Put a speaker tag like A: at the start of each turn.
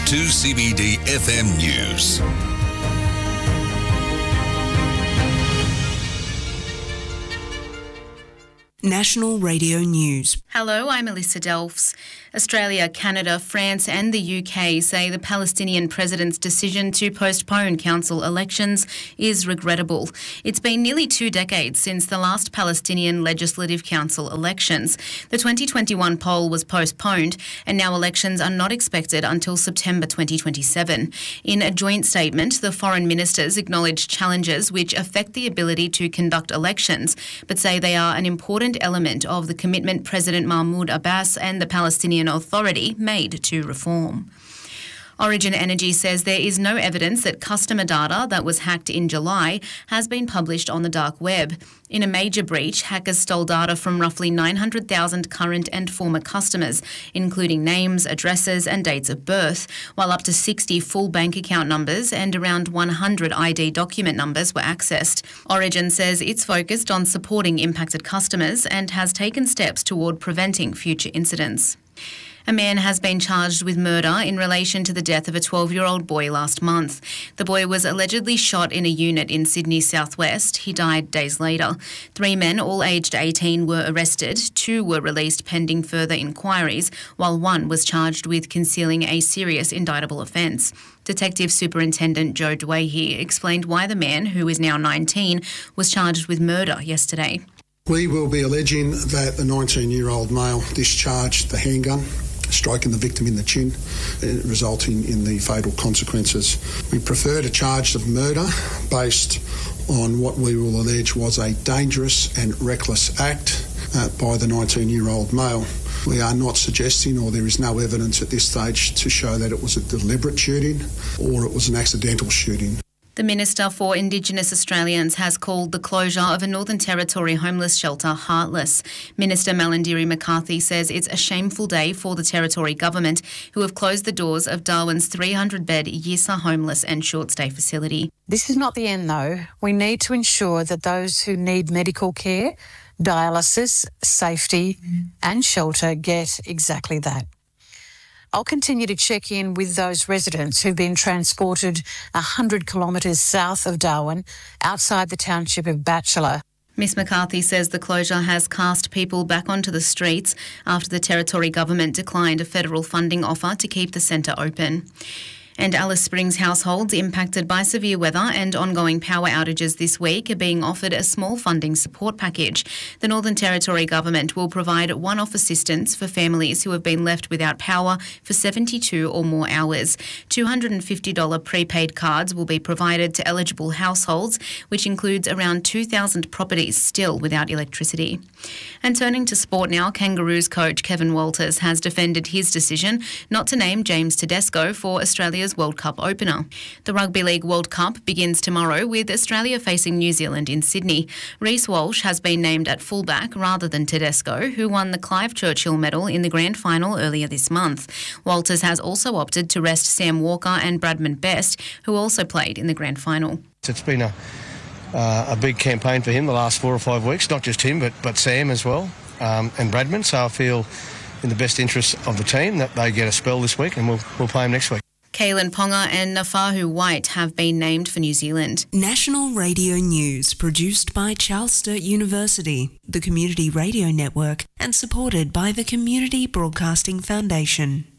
A: 2CBD FM News.
B: National Radio News.
C: Hello, I'm Alyssa Delphs. Australia, Canada, France and the UK say the Palestinian president's decision to postpone council elections is regrettable. It's been nearly 2 decades since the last Palestinian Legislative Council elections. The 2021 poll was postponed and now elections are not expected until September 2027. In a joint statement, the foreign ministers acknowledged challenges which affect the ability to conduct elections, but say they are an important element of the commitment President Mahmoud Abbas and the Palestinian Authority made to reform. Origin Energy says there is no evidence that customer data that was hacked in July has been published on the dark web. In a major breach, hackers stole data from roughly 900,000 current and former customers, including names, addresses and dates of birth, while up to 60 full bank account numbers and around 100 ID document numbers were accessed. Origin says it's focused on supporting impacted customers and has taken steps toward preventing future incidents. A man has been charged with murder in relation to the death of a 12-year-old boy last month. The boy was allegedly shot in a unit in Sydney's southwest. He died days later. 3 men, all aged 18, were arrested. 2 were released pending further inquiries, while 1 was charged with concealing a serious indictable offence. Detective Superintendent Joe Dwayhe explained why the man, who is now 19, was charged with murder yesterday.
D: We will be alleging that the 19-year-old male discharged the handgun, striking the victim in the chin, resulting in the fatal consequences. We prefer to charge of murder based on what we will allege was a dangerous and reckless act by the 19-year-old male. We are not suggesting, or there is no evidence at this stage to show that it was a deliberate shooting or it was an accidental shooting.
C: The Minister for Indigenous Australians has called the closure of a Northern Territory homeless shelter heartless. Minister Malarndirri McCarthy says it's a shameful day for the Territory Government, who have closed the doors of Darwin's 300-bed Yissa homeless and short-stay facility.
E: This is not the end, though. We need to ensure that those who need medical care, dialysis, safety and shelter get exactly that. I'll continue to check in with those residents who've been transported 100 kilometres south of Darwin, outside the township of Batchelor.
C: Ms McCarthy says the closure has cast people back onto the streets after the Territory Government declined a federal funding offer to keep the centre open. And Alice Springs households impacted by severe weather and ongoing power outages this week are being offered a small funding support package. The Northern Territory Government will provide one-off assistance for families who have been left without power for 72 or more hours. $250 prepaid cards will be provided to eligible households, which includes around 2,000 properties still without electricity. And turning to sport now, Kangaroos coach Kevin Walters has defended his decision not to name James Tedesco for Australia's World Cup opener. The Rugby League World Cup begins tomorrow with Australia facing New Zealand in Sydney. Reece Walsh has been named at fullback rather than Tedesco, who won the Clive Churchill medal in the grand final earlier this month. Walters has also opted to rest Sam Walker and Bradman Best, who also played in the grand final.
F: It's been a big campaign for him the last 4 or 5 weeks, not just him but Sam as well, and Bradman, so I feel in the best interest of the team that they get a spell this week and we'll play them next week.
C: Kalen Ponga and Nafahu White have been named for New Zealand.
B: National Radio News, produced by Charles Sturt University, the Community Radio Network, and supported by the Community Broadcasting Foundation.